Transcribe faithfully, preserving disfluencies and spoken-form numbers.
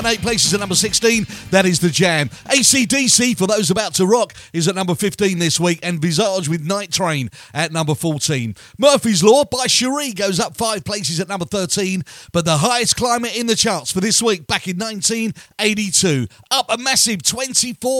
Eight places at number sixteen, that is The Jam. A C D C, for those about to rock, is at number fifteen this week, and Visage with Night Train at number fourteen. Murphy's Law by Cherie goes up five places at number thirteen, but the highest climber in the charts for this week back in nineteen eighty-two, up a massive twenty-four